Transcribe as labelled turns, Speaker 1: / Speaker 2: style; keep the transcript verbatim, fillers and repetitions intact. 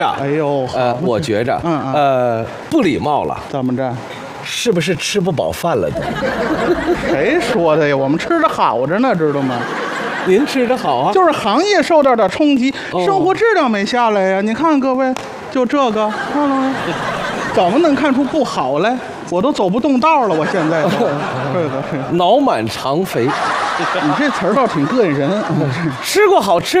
Speaker 1: 哎呦，
Speaker 2: 呃，我觉着，
Speaker 1: 嗯嗯
Speaker 2: 呃，不礼貌了，
Speaker 1: 怎么着？
Speaker 2: 是不是吃不饱饭了都？
Speaker 1: 谁说的呀？我们吃的好着呢，知道吗？
Speaker 2: 您吃的好啊，
Speaker 1: 就是行业受到点冲击，
Speaker 2: 哦
Speaker 1: 生活质量没下来呀。你看各位，就这个，看了吗？怎么能看出不好来？我都走不动道了，我现在都这个，这个
Speaker 2: 脑满肠肥，
Speaker 1: 你这词儿倒挺膈应人。
Speaker 2: 吃过好吃